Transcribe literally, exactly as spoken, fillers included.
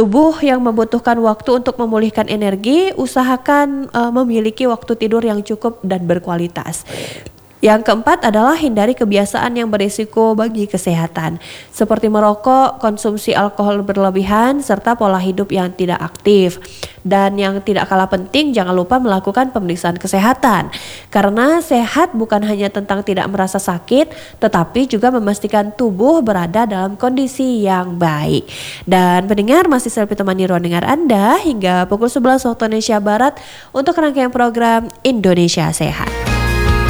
tubuh yang membutuhkan waktu untuk memulihkan energi, usahakan uh, memiliki waktu tidur yang cukup dan berkualitas. Yang keempat adalah hindari kebiasaan yang berisiko bagi kesehatan, seperti merokok, konsumsi alkohol berlebihan, serta pola hidup yang tidak aktif. Dan yang tidak kalah penting, jangan lupa melakukan pemeriksaan kesehatan. Karena sehat bukan hanya tentang tidak merasa sakit, tetapi juga memastikan tubuh berada dalam kondisi yang baik. Dan pendengar, masih Selvi temani ruang dengar Anda hingga pukul sebelas waktu Indonesia Barat untuk rangkaian program Indonesia Sehat.